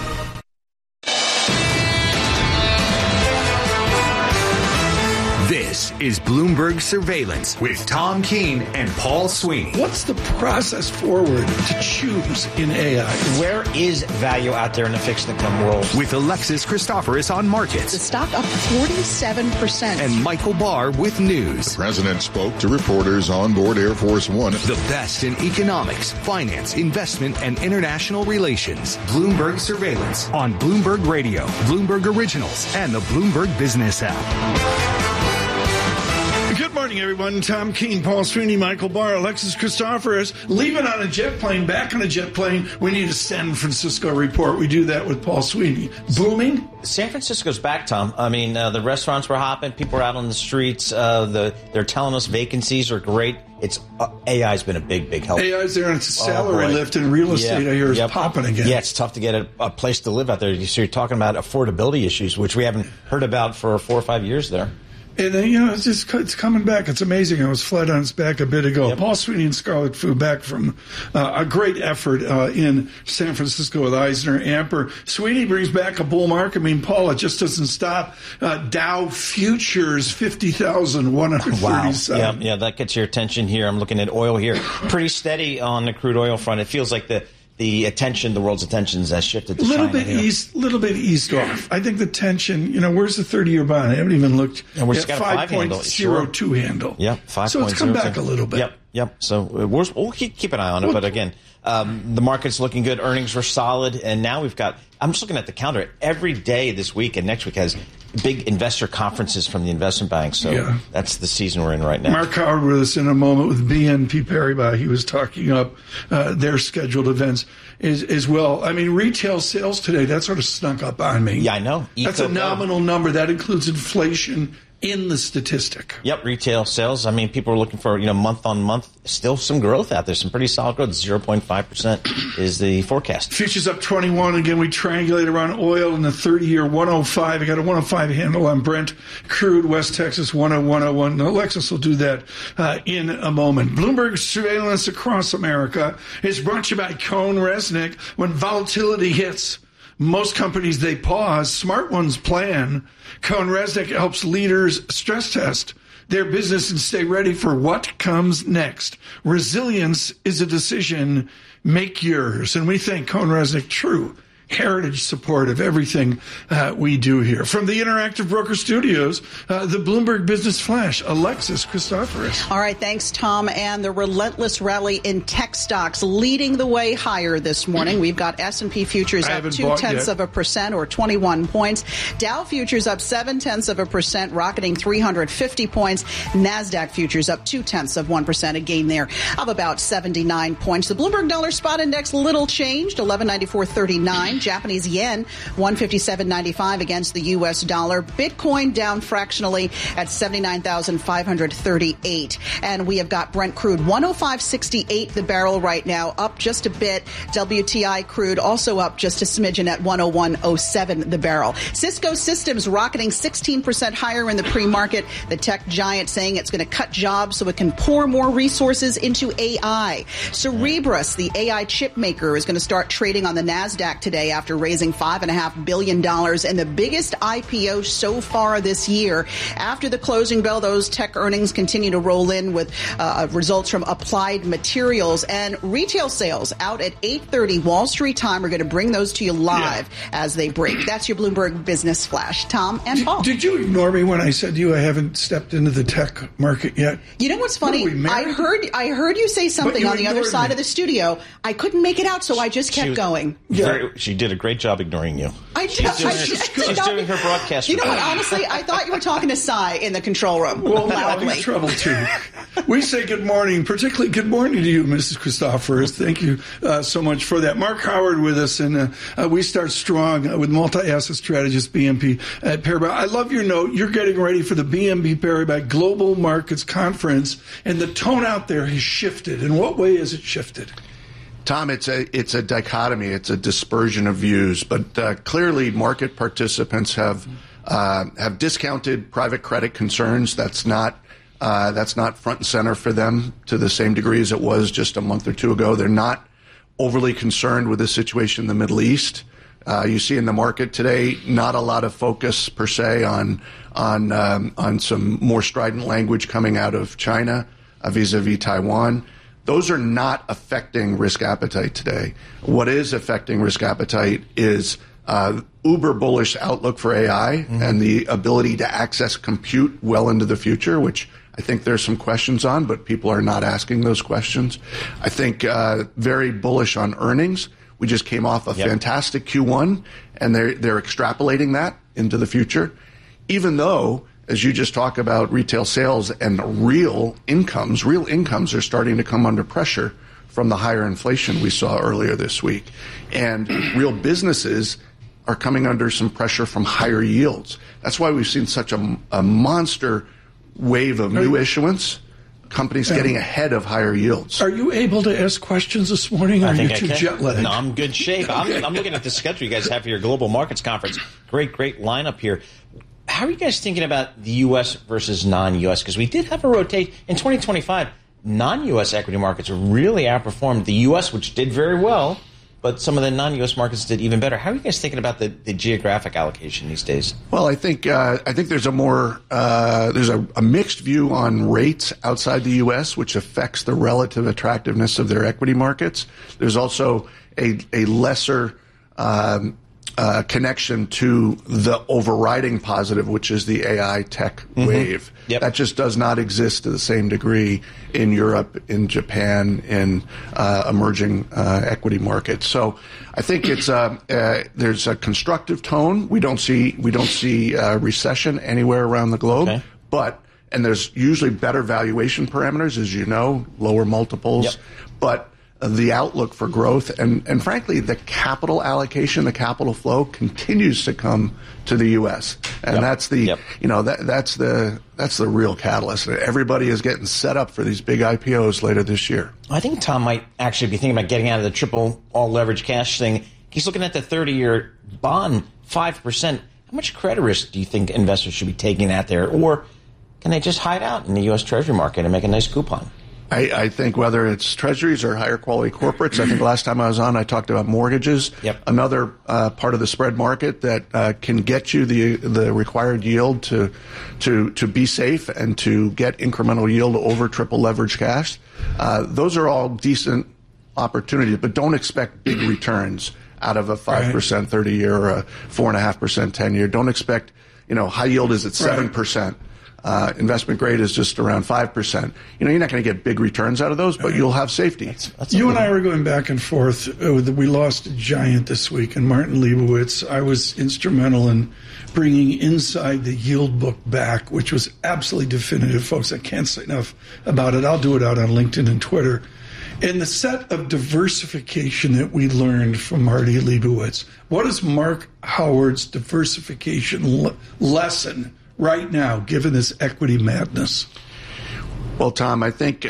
This is Bloomberg Surveillance with Tom Keene and Paul Sweeney. What's the process forward to choose in AI? Where is value out there in the fixed income world? With Alexis Christoforous on markets. The stock up 47%. And Michael Barr with news. The president spoke to reporters on board Air Force One. The best in economics, finance, investment, and international relations. Bloomberg Surveillance on Bloomberg Radio, Bloomberg Originals, and the Bloomberg Business app. Good morning, everyone. Tom Keene, Paul Sweeney, Michael Barr, Alexis Christoforous. Leaving on a jet plane, back on a jet plane. We need a San Francisco report. We do that with Paul Sweeney. Booming? San Francisco's back, Tom. I mean, the restaurants were hopping. People were out on the streets. They're telling us vacancies are great. It's AI's been a big help. AI's there, and it's a salary lift in real estate. I hear is popping again. Yeah, it's tough to get a place to live out there. So you're talking about affordability issues, which we haven't heard about for 4 or 5 years there. And, it's coming back. It's amazing. I was flat on its back a bit ago. Yep. Paul Sweeney and Scarlet Fu back from a great effort in San Francisco with Eisner Amper. Sweeney brings back a bull market. I mean, Paul, it just doesn't stop. Dow futures, 50,137. Wow. Yeah, that gets your attention here. I'm looking at oil here. Pretty steady on the crude oil front. It feels like the world's attention has shifted to China. Little bit eased off. I think the tension, where's the 30-year bond? I haven't even looked. And we're got a 5.02 handle. Yep, 5.02. So it's come back a little bit. Yep. So we'll keep an eye on it. But again, the market's looking good. Earnings were solid. And now I'm just looking at the calendar. Every day this week and next week has big investor conferences from the investment banks. So that's the season we're in right now. Mark Howard with us in a moment with BNP Paribas. He was talking up their scheduled events as well. I mean, retail sales today, that sort of snuck up on me. Yeah, I know. That's a nominal number. That includes inflation in the statistic. Yep, retail sales. I mean, people are looking for, month on month, still some growth out there, some pretty solid growth. 0.5% is the forecast. Futures up 21. Again, we triangulate around oil in the 30-year 105. I got a 105 handle on Brent. Crude, West Texas 101. Alexis will do that in a moment. Bloomberg surveillance across America is brought to you by CohnReznick. When volatility hits, most companies, they pause. Smart ones plan. CohnReznick helps leaders stress test their business and stay ready for what comes next. Resilience is a decision. Make yours. And we think CohnReznick true heritage support of everything we do here. From the Interactive Broker Studios, the Bloomberg Business Flash, Alexis Christoforous. All right, thanks, Tom. And the relentless rally in tech stocks leading the way higher this morning. We've got S&P futures up 0.2% or 21 points. Dow futures up 0.7%, rocketing 350 points. NASDAQ futures up 0.2%, a gain there of about 79 points. The Bloomberg Dollar Spot Index, little changed, 1194.39. Japanese yen, 157.95 against the U.S. dollar. Bitcoin down fractionally at 79,538. And we have got Brent crude, 105.68 the barrel right now, up just a bit. WTI crude also up just a smidgen at 101.07 the barrel. Cisco Systems rocketing 16% higher in the pre-market. The tech giant saying it's going to cut jobs so it can pour more resources into AI. Cerebras, the AI chip maker, is going to start trading on the NASDAQ today after raising $5.5 billion and the biggest IPO so far this year. After the closing bell, those tech earnings continue to roll in with results from Applied Materials, and retail sales out at 8:30 Wall Street time. We're going to bring those to you live as they break. That's your Bloomberg Business Flash. Tom and Paul. Did you ignore me when I said to you I haven't stepped into the tech market yet? You know what's funny? I heard you say something on the other side of the studio. I couldn't make it out, so I just kept going. She did a great job ignoring you. She's doing her broadcast. You know what? Honestly, I thought you were talking to Cy in the control room. Well, I'm in trouble too. We say good morning, particularly good morning to you, Mrs. Christoforous. Thank you so much for that. Mark Howard with us, and we start strong with multi-asset strategist BNP Paribas. I love your note. You're getting ready for the BNP Paribas Global Markets Conference, and the tone out there has shifted. In what way has it shifted? Tom, it's a dichotomy. It's a dispersion of views, but clearly market participants have discounted private credit concerns. That's not front and center for them to the same degree as it was just a month or two ago. They're not overly concerned with the situation in the Middle East. You see in the market today not a lot of focus per se on some more strident language coming out of China vis-a-vis Taiwan. Those are not affecting risk appetite today. What is affecting risk appetite is uber bullish outlook for AI and the ability to access compute well into the future, which I think there's some questions on, but people are not asking those questions. I think very bullish on earnings. We just came off a fantastic Q1, and they're extrapolating that into the future, even though, as you just talk about retail sales and real incomes are starting to come under pressure from the higher inflation we saw earlier this week. And real businesses are coming under some pressure from higher yields. That's why we've seen such a monster wave of new issuance, companies getting ahead of higher yields. Are you able to ask questions this morning? Or I think are you too jet lagged? No, I'm in good shape. I'm looking at the schedule you guys have for your Global Markets Conference. Great lineup here. How are you guys thinking about the U.S. versus non-U.S.? Because we did have a rotate in 2025. Non-U.S. equity markets really outperformed the U.S., which did very well, but some of the non-U.S. markets did even better. How are you guys thinking about the geographic allocation these days? Well, I think there's a mixed view on rates outside the U.S., which affects the relative attractiveness of their equity markets. There's also a lesser connection to the overriding positive, which is the AI tech wave. Yep. That just does not exist to the same degree in Europe, in Japan, in emerging equity markets. So I think it's there's a constructive tone. We don't see recession anywhere around the globe, and there's usually better valuation parameters, as you know, lower multiples, but the outlook for growth and frankly, the capital allocation, the capital flow continues to come to the U.S. And that's the, that's the real catalyst. Everybody is getting set up for these big IPOs later this year. I think Tom might actually be thinking about getting out of the triple all leverage cash thing. He's looking at the 30-year bond, 5%. How much credit risk do you think investors should be taking out there? Or can they just hide out in the U.S. Treasury market and make a nice coupon? I think whether it's treasuries or higher quality corporates, I think last time I was on, I talked about mortgages. Another part of the spread market that can get you the required yield to be safe and to get incremental yield over triple leverage cash. Those are all decent opportunities, but don't expect big returns out of a 5% 30-year or a 4.5% 10-year. Don't expect, high yield is at 7%. Investment grade is just around 5%. You're not going to get big returns out of those, but you'll have safety. You and I were going back and forth. We lost a giant this week, and Martin Leibowitz. I was instrumental in bringing Inside the Yield book back, which was absolutely definitive. Folks, I can't say enough about it. I'll do it out on LinkedIn and Twitter. And the set of diversification that we learned from Marty Leibowitz, what is Mark Howard's diversification lesson right now, given this equity madness? Well, Tom, I think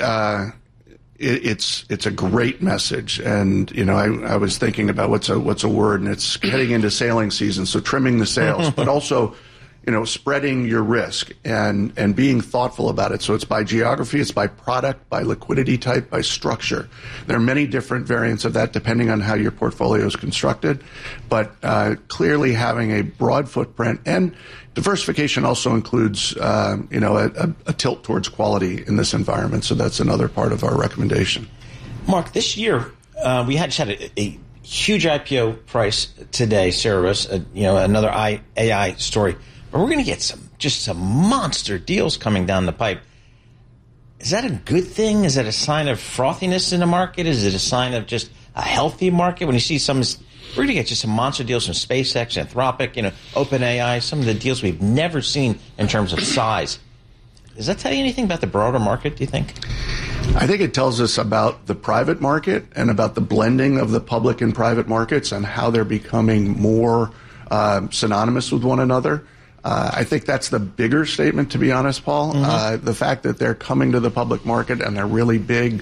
it's a great message, and I was thinking about what's a word, and it's heading into sailing season, so trimming the sails, but also spreading your risk and being thoughtful about it. So it's by geography, it's by product, by liquidity type, by structure. There are many different variants of that depending on how your portfolio is constructed, but clearly having a broad footprint and diversification also includes, a tilt towards quality in this environment. So that's another part of our recommendation. Mark, this year we had a huge IPO price today, Cerebras, another AI story. But we're going to get some monster deals coming down the pipe. Is that a good thing? Is that a sign of frothiness in the market? Is it a sign of just a healthy market? When you see we're going to get just some monster deals from SpaceX, Anthropic, OpenAI, some of the deals we've never seen in terms of size. Does that tell you anything about the broader market, do you think? I think it tells us about the private market and about the blending of the public and private markets and how they're becoming more synonymous with one another. I think that's the bigger statement, to be honest, Paul. The fact that they're coming to the public market and they're really big,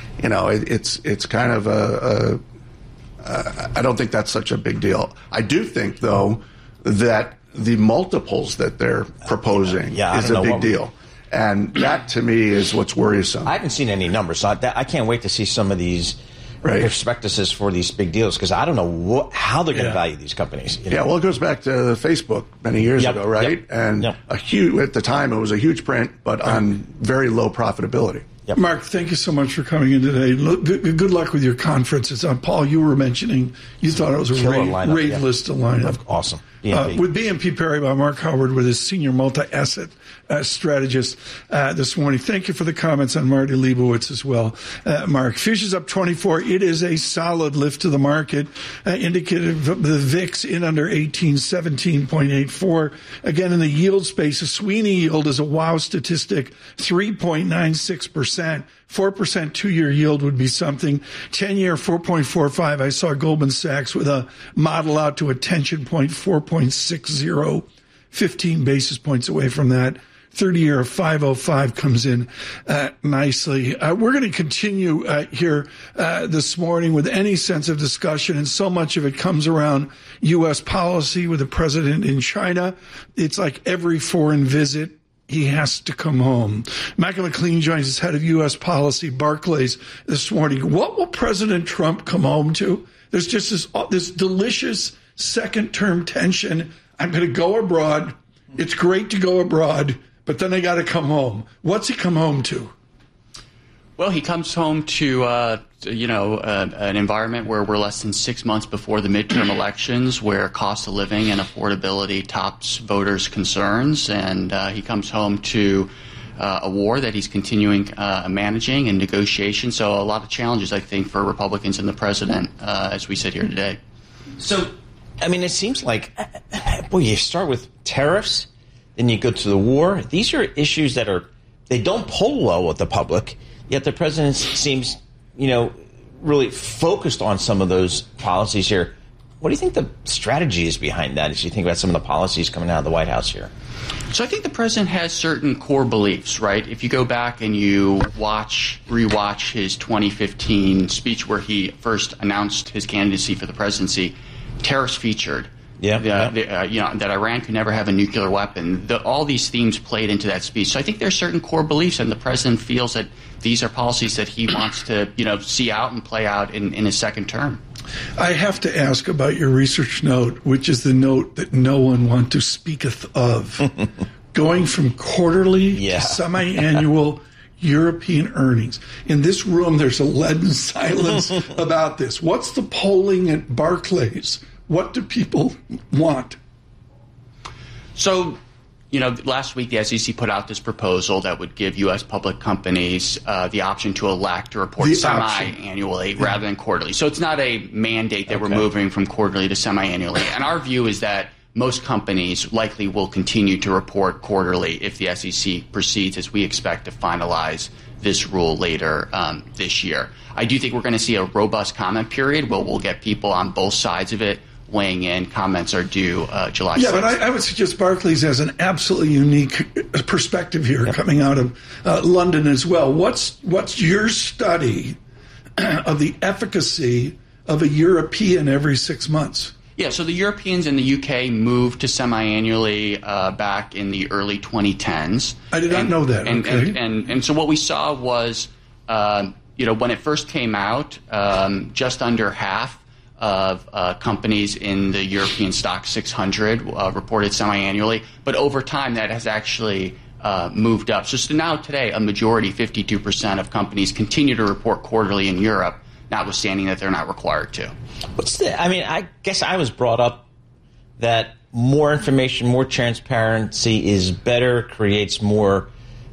it's kind of I don't think that's such a big deal. I do think, though, that the multiples that they're proposing is a big deal. And that, to me, is what's worrisome. I haven't seen any numbers. So I can't wait to see some of these prospectuses for these big deals, because I don't know how they're going to value these companies. Yeah, well, it goes back to Facebook many years ago, right? And at the time, it was a huge print, but on very low profitability. Mark, thank you so much for coming in today. Good luck with your conferences. Paul, you were mentioning you thought it was a rate list lineup. Awesome. With BNP Paribas, Mark Howard with his senior multi-asset strategist this morning. Thank you for the comments on Marty Leibowitz as well, Mark. Futures up 24. It is a solid lift to the market, indicative of the VIX in under 18, 17.84. Again, in the yield space, a Sweeney yield is a wow statistic, 3.96%. 4% two-year yield would be something. 10-year, 4.45. I saw Goldman Sachs with a model out to a tension point, 4.60, 15 basis points away from that. 30-year, 505 comes in nicely. We're going to continue here this morning with any sense of discussion, and so much of it comes around U.S. policy with the president in China. It's like every foreign visit, he has to come home. Michael McLean joins us, head of U.S. policy, Barclays, this morning. What will President Trump come home to? There's just this delicious second-term tension. I'm going to go abroad. It's great to go abroad, but then I got to come home. What's he come home to? Well, he comes home to amidst, an environment where we're less than 6 months before the midterm elections, where cost of living and affordability tops voters' concerns, and he comes home to a war that he's continuing managing and negotiation. So a lot of challenges, I think, for Republicans and the president as we sit here today. So, I mean, it seems like, you start with tariffs, then you go to the war. These are issues that they don't poll well with the public, yet the president seems, really focused on some of those policies here. What do you think the strategy is behind that as you think about some of the policies coming out of the White House here? So I think the president has certain core beliefs, right? If you go back and you rewatch his 2015 speech where he first announced his candidacy for the presidency, tariffs featured. That Iran could never have a nuclear weapon. All these themes played into that speech. So I think there are certain core beliefs, and the president feels that these are policies that he wants to, see out and play out in his second term. I have to ask about your research note, which is the note that no one want to speaketh of. Going from quarterly to semi-annual European earnings. In this room, there's a leaden silence about this. What's the polling at Barclays? What do people want? So, last week the SEC put out this proposal that would give U.S. public companies the option to elect to report semi-annually rather than quarterly. So it's not a mandate that we're moving from quarterly to semi-annually. And our view is that most companies likely will continue to report quarterly if the SEC proceeds as we expect to finalize this rule later this year. I do think we're going to see a robust comment period where we'll get people on both sides of it weighing in. Comments are due July 6th. Yeah, but I would suggest Barclays has an absolutely unique perspective here coming out of London as well. What's your study of the efficacy of a European every 6 months? Yeah, so the Europeans and the UK moved to semi-annually back in the early 2010s. I did not know that. And so what we saw was, when it first came out, just under half of companies in the European Stock 600 reported semi-annually. But over time, that has actually moved up. So now today, a majority, 52% of companies continue to report quarterly in Europe, notwithstanding that they're not required to. I guess I was brought up that more information, more transparency is better, creates more,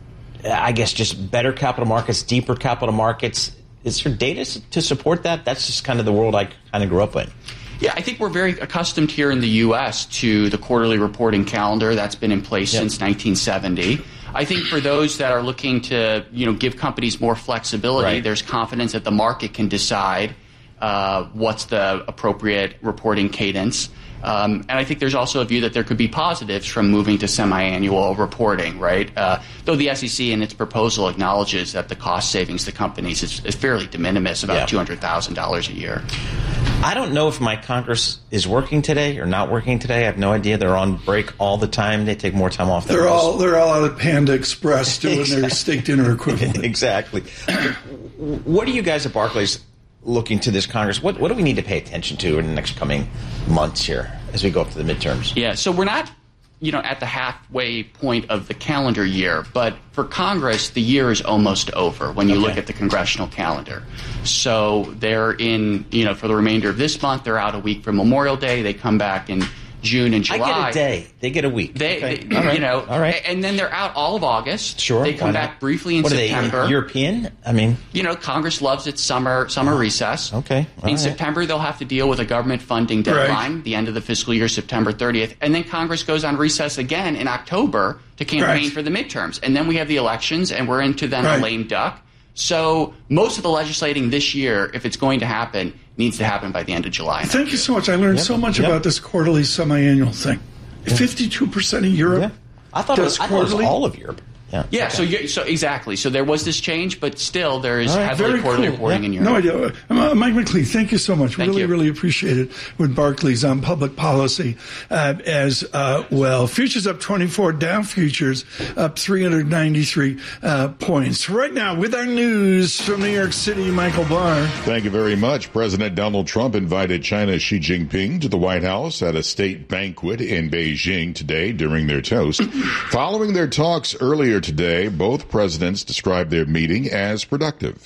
just better capital markets, deeper capital markets. Is there data to support that? That's just kind of the world I kind of grew up in. Yeah, I think we're very accustomed here in the U.S. to the quarterly reporting calendar that's been in place since 1970. I think for those that are looking to, give companies more flexibility, there's confidence that the market can decide what's the appropriate reporting cadence. And I think there's also a view that there could be positives from moving to semi-annual reporting, right? Though the SEC in its proposal acknowledges that the cost savings to companies is fairly de minimis, about $200,000 a year. I don't know if my Congress is working today or not working today. I have no idea. They're on break all the time. They take more time off than most. They're all out at Panda Express doing their steak dinner equivalent. Exactly. What are you guys at Barclays looking to this Congress? What do we need to pay attention to in the next coming months here as we go up to the midterms? Yeah, so we're not, at the halfway point of the calendar year, but for Congress, the year is almost over when you look at the congressional calendar. So they're in, for the remainder of this month, they're out a week for Memorial Day. They come back in June and July. I get a day. They get a week. All right. And then they're out all of August. Sure. They come back briefly in September. Are they European? Congress loves its summer recess. Okay. In September, they'll have to deal with a government funding deadline, the end of the fiscal year, September 30th. And then Congress goes on recess again in October to campaign for the midterms. And then we have the elections, and we're into then a lame duck. So most of the legislating this year, if it's going to happen, needs to happen by the end of July. Thank you so much. I learned so much about this quarterly semi-annual thing. 52% of Europe. I thought it was all of Europe. Yeah. So exactly. So there was this change, but still there is heavily quarterly reporting in Europe. No idea. Mike McLean, thank you so much. Really appreciate it with Barclays on public policy as well. Futures up 24, Dow futures up 393 points. Right now, with our news from New York City, Michael Barr. Thank you very much. President Donald Trump invited China's Xi Jinping to the White House at a state banquet in Beijing today during their toast. Following their talks earlier today, both presidents described their meeting as productive.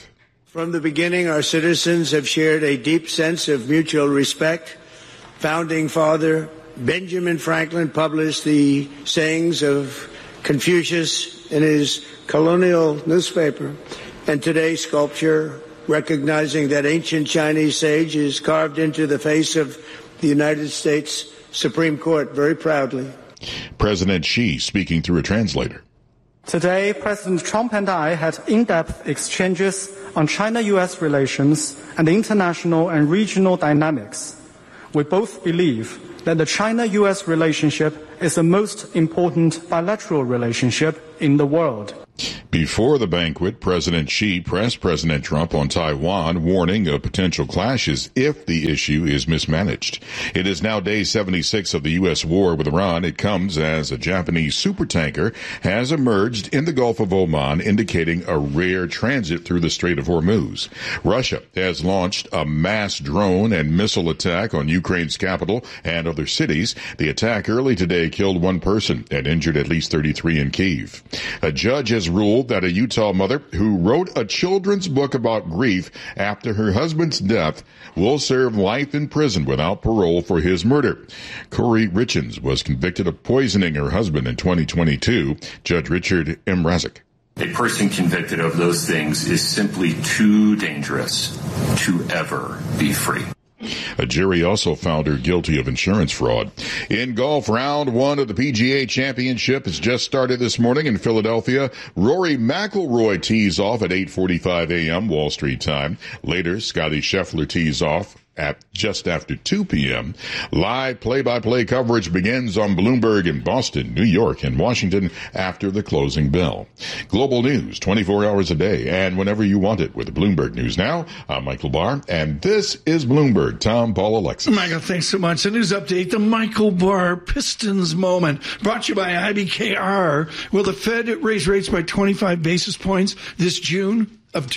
From the beginning, our citizens have shared a deep sense of mutual respect. Founding Father Benjamin Franklin published the sayings of Confucius in his colonial newspaper, and today's sculpture, recognizing that ancient Chinese sage, is carved into the face of the United States Supreme Court very proudly. President Xi speaking through a translator. Today, President Trump and I had in-depth exchanges on China-U.S. relations and international and regional dynamics. We both believe that the China-U.S. relationship is the most important bilateral relationship in the world. Before the banquet, President Xi pressed President Trump on Taiwan, warning of potential clashes if the issue is mismanaged. It is now day 76 of the U.S. war with Iran. It comes as a Japanese supertanker has emerged in the Gulf of Oman, indicating a rare transit through the Strait of Hormuz. Russia has launched a mass drone and missile attack on Ukraine's capital and other cities. The attack early today killed one person and injured at least 33 in Kyiv. A judge has ruled that a Utah mother who wrote a children's book about grief after her husband's death will serve life in prison without parole for his murder. Corey Richens was convicted of poisoning her husband in 2022. Judge Richard M. Razik. A person convicted of those things is simply too dangerous to ever be free. A jury also found her guilty of insurance fraud. In golf, round one of the PGA Championship has just started this morning in Philadelphia. Rory McIlroy tees off at 8:45 a.m. Wall Street time. Later, Scotty Scheffler tees off at just after 2 p.m. Live play-by-play coverage begins on Bloomberg in Boston, New York, and Washington after the closing bell. Global news 24 hours a day and whenever you want it with Bloomberg News Now. I'm Michael Barr, and this is Bloomberg. Tom, Paul, Alexis. Michael, thanks so much. The news update, the Michael Barr Pistons moment, brought to you by IBKR. Will the Fed raise rates by 25 basis points this June of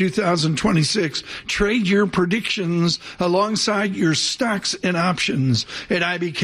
2026? Trade your predictions alongside your stocks and options at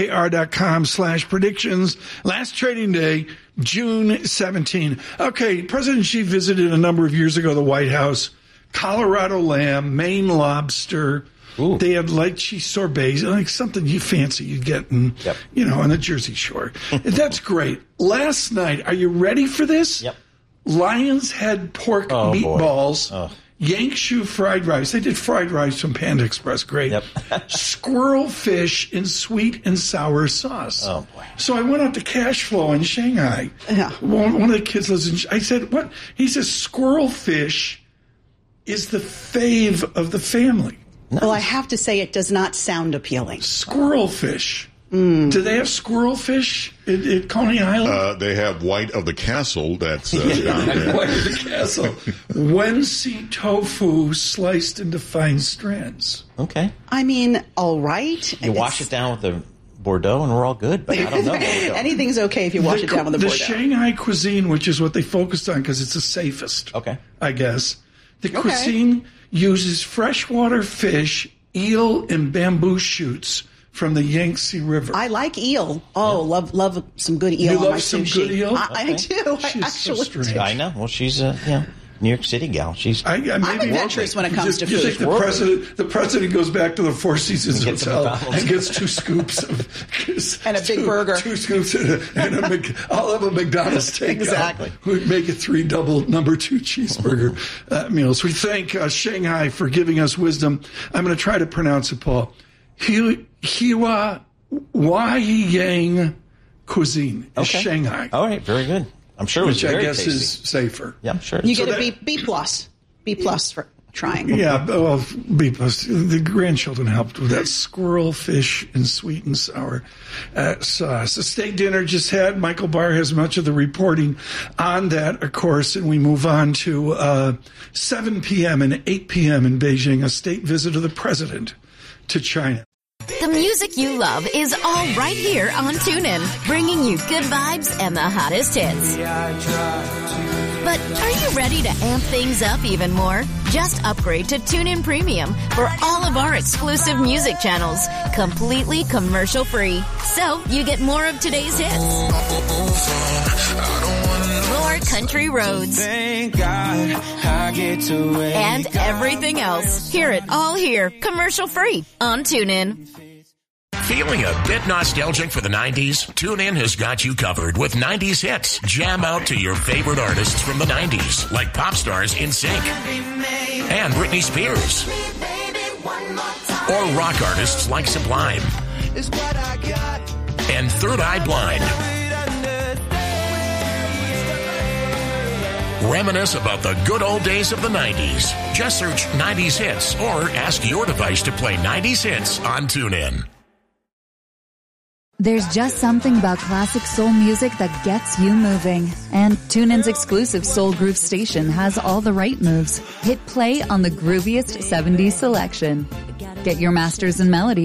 ibkr.com/predictions. Last trading day, June 17. Okay, President Xi visited a number of years ago the White House. Colorado lamb, Maine lobster. Ooh. They had lychee sorbets, like something you fancy you get in, on the Jersey Shore. That's great. Last night, are you ready for this? Yep. Lion's Head pork meatballs, Yankshu fried rice. They did fried rice from Panda Express. Great. Yep. Squirrel fish in sweet and sour sauce. Oh, boy. So I went out to Cash Flow in Shanghai. Yeah. One of the kids lives in I said, what? He says squirrel fish is the fave of the family. Nice. Well, I have to say it does not sound appealing. Squirrel fish. Do they have squirrel fish at Coney Island? They have White of the Castle. That's down there. White of the Castle. Wensi tofu sliced into fine strands. Okay. I mean, all right. You wash it down with the Bordeaux and we're all good, but I don't know. Anything's okay if you wash it down with the Bordeaux. The Shanghai cuisine, which is what they focused on because it's the safest, I guess. The cuisine uses freshwater fish, eel, and bamboo shoots from the Yangtze River. I like eel. Oh, love some good eel. You on love my some sushi. good eel? I do. She's I so actually strange. do. I know. Well, she's New York City gal. I'm adventurous when it comes to you food. Think the president goes back to the Four Seasons Hotel and gets 2 scoops and a big burger. 2 scoops and I'll have a McDonald's takeout. Exactly. We'd make it 3 double number 2 cheeseburger meals. We thank Shanghai for giving us wisdom. I'm going to try to pronounce it, Paul. Hiwa Huaiyang cuisine is Shanghai. All right, very good. I'm sure it was very tasty. Which I guess is safer. Yeah, I'm sure. You get a B+. B+ for trying. Yeah, well, B+. The grandchildren helped with that squirrel fish and sweet and sour sauce. The steak dinner just had. Michael Barr has much of the reporting on that, of course, and we move on to 7 p.m. and 8 p.m. in Beijing, a state visit of the president to China. The music you love is all right here on TuneIn, bringing you good vibes and the hottest hits. But are you ready to amp things up even more? Just upgrade to TuneIn Premium for all of our exclusive music channels, completely commercial-free. So you get more of today's hits, more more country roads. Thank God I get to wake And everything else. Hear it all here, commercial free on TuneIn. Feeling a bit nostalgic for the 90s? TuneIn has got you covered with 90s hits. Jam out to your favorite artists from the 90s, like pop stars NSYNC and Britney Spears, or rock artists like Sublime and Third Eye Blind. Reminisce about the good old days of the 90s. Just search 90s hits or ask your device to play 90s hits on TuneIn. There's just something about classic soul music that gets you moving. And TuneIn's exclusive Soul Groove station has all the right moves. Hit play on the grooviest 70s selection. Get your masters and melodies